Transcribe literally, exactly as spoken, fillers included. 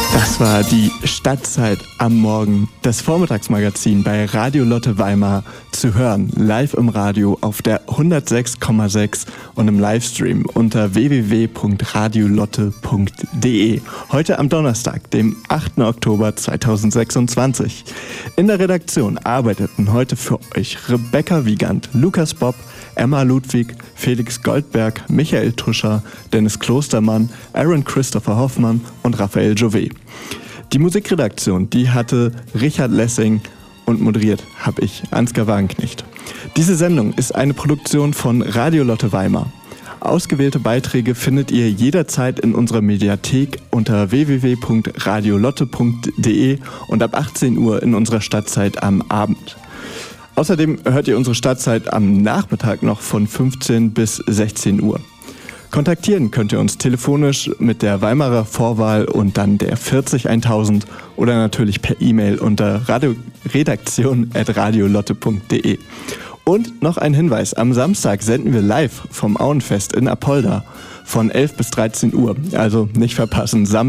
Das war die Stadtzeit am Morgen, das Vormittagsmagazin bei Radio Lotte Weimar, zu hören live im Radio auf der hundertsechs Komma sechs und im Livestream unter w w w punkt radiolotte punkt d e. Heute am Donnerstag, dem achten Oktober zweitausendsechsundzwanzig. In der Redaktion arbeiteten heute für euch Rebecca Wiegand, Lukas Bob, Emma Ludwig, Felix Goldberg, Michael Tuscher, Dennis Klostermann, Aaron Christopher Hoffmann und Raphael Jouvet. Die Musikredaktion, die hatte Richard Lessing und moderiert habe ich, Ansgar Wagenknecht. Diese Sendung ist eine Produktion von Radio Lotte Weimar. Ausgewählte Beiträge findet ihr jederzeit in unserer Mediathek unter w w w punkt radiolotte punkt d e und ab achtzehn Uhr in unserer Stadtzeit am Abend. Außerdem hört ihr unsere Stadtzeit am Nachmittag noch von fünfzehn bis sechzehn Uhr. Kontaktieren könnt ihr uns telefonisch mit der Weimarer Vorwahl und dann der vierzig eintausend oder natürlich per E-Mail unter radio redaktion at radiolotte punkt d e. Und noch ein Hinweis, am Samstag senden wir live vom Auenfest in Apolda von elf bis dreizehn Uhr, also nicht verpassen.